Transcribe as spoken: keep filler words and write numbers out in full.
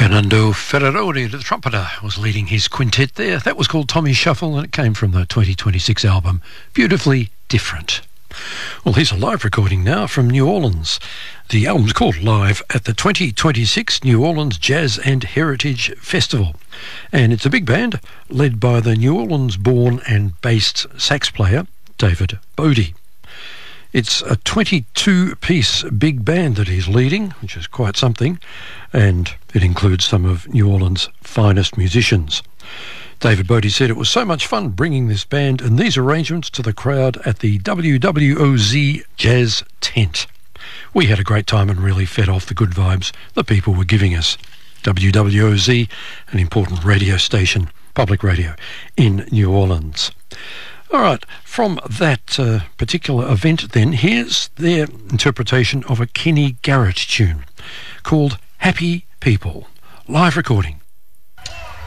Fernando Ferraroni, the trumpeter, was leading his quintet there. That was called Tommy Shuffle, and it came from the twenty twenty-six album, Beautifully Different. Well, here's a live recording now from New Orleans. The album's called Live at the twenty twenty-six New Orleans Jazz and Heritage Festival. And it's a big band led by the New Orleans-born and based sax player, David Bodie. It's a twenty-two piece big band that he's leading, which is quite something, and it includes some of New Orleans' finest musicians. David Bodie said it was so much fun bringing this band and these arrangements to the crowd at the W W O Z Jazz Tent. We had a great time and really fed off the good vibes the people were giving us. W W O Z, an important radio station, public radio, in New Orleans. All right, from that uh, particular event then, here's their interpretation of a Kenny Garrett tune called Happy People. Live recording.